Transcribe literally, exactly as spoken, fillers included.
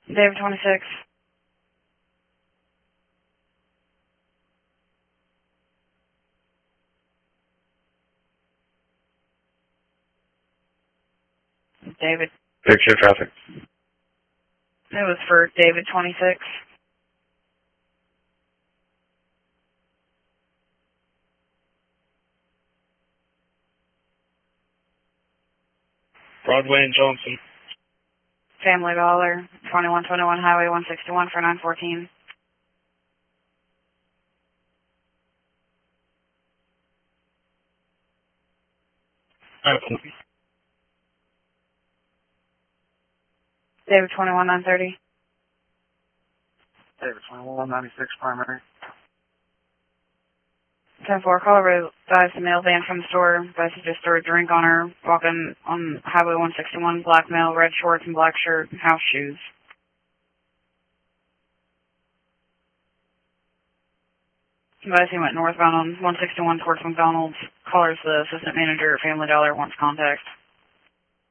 David twenty-six. David. Picture traffic. It was for David twenty-six. Broadway and Johnson. Family Dollar, twenty-one twenty-one Highway one sixty-one for nine fourteen. Apple. David twenty-one nine thirty. David twenty-one ninety-six primary. ten four, caller buys a mail van from the store, buys just threw a drink on her, walking on Highway one sixty-one, black male, red shorts and black shirt, house shoes. Advice he went northbound on one sixty-one towards McDonald's. Caller's the assistant manager at Family Dollar, wants contact.